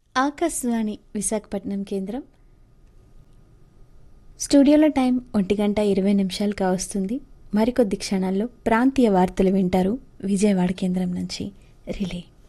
ఆకాశవాణి విశాఖపట్నం కేంద్రం. స్టూడియోలో టైం 1:20 కావస్తుంది. మరికొద్ది క్షణాల్లో ప్రాంతీయ వార్తలు వింటారు విజయవాడ కేంద్రం నుంచి రిలే.